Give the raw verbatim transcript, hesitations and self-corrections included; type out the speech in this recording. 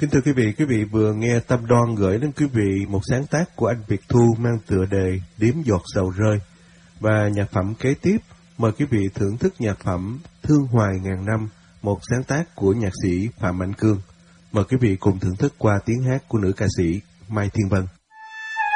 Kính thưa quý vị, quý vị vừa nghe Tâm Đoan gửi đến quý vị một sáng tác của anh Việt Thu mang tựa đề Điếm giọt sầu rơi. Và nhạc phẩm kế tiếp, mời quý vị thưởng thức nhạc phẩm Thương Hoài Ngàn Năm, một sáng tác của nhạc sĩ Phạm Mạnh Cương. Mời quý vị cùng thưởng thức qua tiếng hát của nữ ca sĩ Mai Thiên Vân.